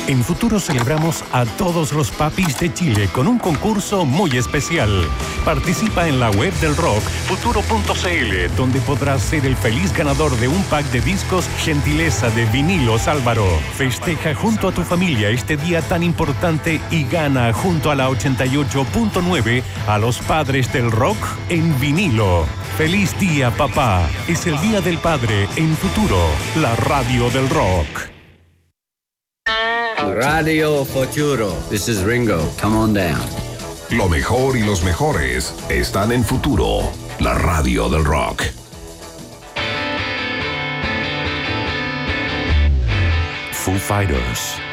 En Futuro celebramos a todos los papis de Chile con un concurso muy especial. Participa en la web del rock, futuro.cl, donde podrás ser el feliz ganador de un pack de discos gentileza de Vinilos Álvaro. Festeja junto a tu familia este día tan importante y gana junto a la 88.9 a los padres del rock en vinilo. ¡Feliz día, papá! Es el Día del Padre en Futuro, la radio del rock. Radio Futuro. This is Ringo. Come on down. Lo mejor y los mejores están en Futuro, la radio del rock. Foo Fighters.